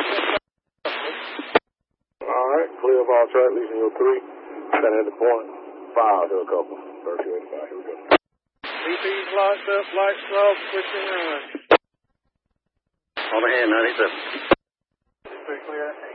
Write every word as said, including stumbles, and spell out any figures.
All right, clear of all track, leading your three. Standing at the point, five to a couple. thirty-two eighty-five, here we go. B P's locked up, lights off, switching run. On the hand, ninety-seven. Pretty clear.